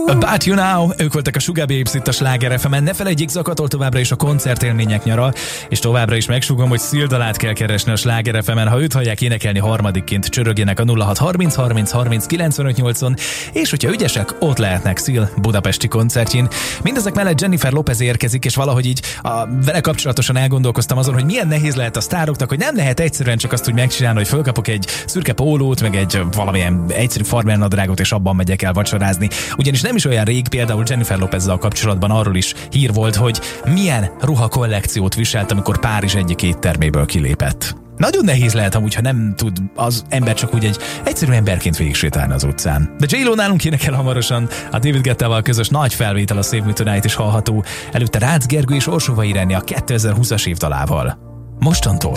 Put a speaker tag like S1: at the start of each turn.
S1: But You Now, ők voltak a Sugar Babes itt a Sláger FM-en. Ne felejtjék, zakatol továbbra is a koncertélmények nyara, és továbbra is megsúgom, hogy Szildalát kell keresni a Sláger FM-en. Ha őt hallják énekelni harmadikként, csörögjenek a 0630 30 30 95 8-on, és hogyha ügyesek, ott lehetnek Szil budapesti koncertjén. Mindezek mellett Jennifer Lopez érkezik, és valahogy így vele kapcsolatosan elgondolkoztam azon, hogy milyen nehéz lehet a sztároknak, hogy nem lehet egyszerűen csak azt úgy megcsinálni, hogy fölkapok egy szürke pólót, meg egy valamilyen egyszerű farmernadrágot, és abban megyek el vacsorázni. Ugyanis nem is olyan rég, például Jennifer Lopezzal kapcsolatban arról is hír volt, hogy milyen ruhakollekciót viselt, amikor Párizs egyik étterméből kilépett. Nagyon nehéz lehet amúgy, ha nem tud az ember csak úgy egy egyszerű emberként végig sétálni az utcán. De J-Lo nálunk énekel hamarosan, a David Guettával közös nagy felvétel a Save Me Tonight is hallható, előtte Rácz Gergő és Orsóvai Irene a 2020-as év dalával. Mostantól.